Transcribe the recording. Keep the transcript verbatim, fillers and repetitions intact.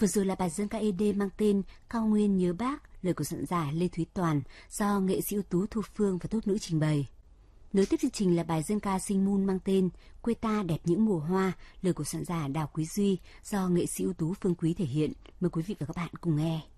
Vừa rồi là bài dân ca ê đê mang tên Cao Nguyên nhớ Bác, lời của soạn giả Lê Thúy Toàn, do nghệ sĩ ưu tú Thu Phương và tốt nữ trình bày. Nối tiếp chương trình là bài dân ca Sinh Mun mang tên Quê ta đẹp những mùa hoa, lời của soạn giả Đào Quý Duy, do nghệ sĩ ưu tú Phương Quý thể hiện. Mời quý vị và các bạn cùng nghe.